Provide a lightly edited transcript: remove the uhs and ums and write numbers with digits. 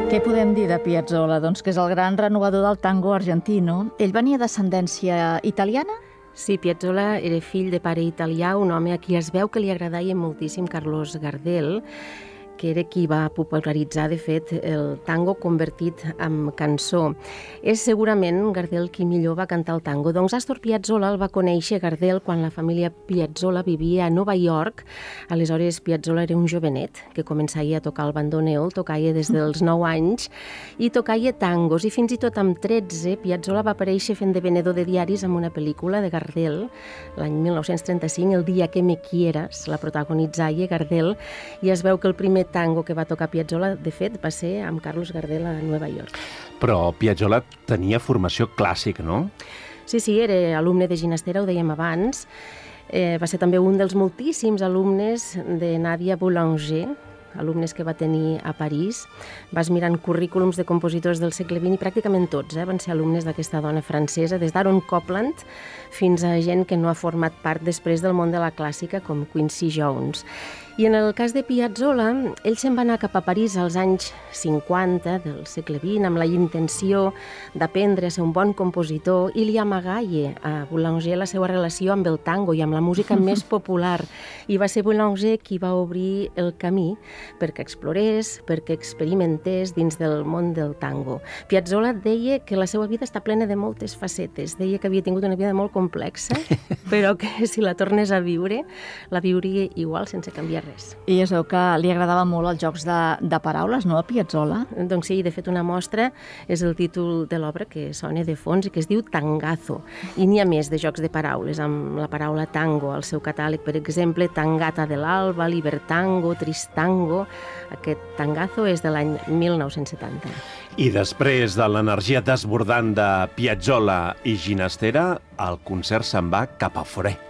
Què podem dir de Piazzolla? Doncs que és el gran renovador del tango argentino. Ell venia d'ascendència italiana? Sí, Piazzolla era fill de pare italià, un home a qui es veu que li agradava moltíssim Carlos Gardel, que era qui va popularitzar, de fet, el tango convertit en cançó. És segurament Gardel qui millor va cantar el tango. Doncs Astor Piazzolla el va conèixer Gardel quan la família Piazzolla vivia a Nova York. Aleshores, Piazzolla era un jovenet que començava a tocar el bandoneó, el tocava des dels 9 anys i tocava tangos. I fins i tot amb 13, Piazzolla va aparèixer fent de venedor de diaris en una pel·lícula de Gardel, l'any 1935, El dia que me quieras, la protagonitzava Gardel, i es veu que el primer tango que va tocar Piazzolla, de fet, va ser amb Carlos Gardel a Nova York. Però Piazzolla tenia formació clàssica, no? Sí, era alumne de Ginastera, ho dèiem abans. Va ser també un dels moltíssims alumnes de Nadia Boulanger, alumnes que va tenir a París. Vas mirant currículums de compositors del segle XX i pràcticament tots van ser alumnes d'aquesta dona francesa, des d'Aaron Copland fins a gent que no ha format part després del món de la clàssica, com Quincy Jones. I en el cas de Piazzolla, ell se'n va anar cap a París als anys 50 del segle XX amb la intenció d'aprendre a ser un bon compositor i li amagaia a Boulanger la seva relació amb el tango i amb la música més popular. I va ser Boulanger qui va obrir el camí perquè explorés, perquè experimentés dins del món del tango. Piazzolla deia que la seva vida està plena de moltes facetes. Deia que havia tingut una vida molt complexa, però que si la tornés a viure, la viuria igual sense canviar res. I es veu que li agradaven molt els jocs de paraules, no, a Piazzolla? Doncs sí, de fet una mostra és el títol de l'obra que sona de fons i que es diu Tangazo. I n'hi ha més de jocs de paraules, amb la paraula tango al seu catàleg, per exemple, Tangata de l'Alba, Libertango, Tristango. Aquest Tangazo és de l'any 1970. I després de l'energia desbordant de Piazzolla i Ginastera, el concert se'n va cap a Forès.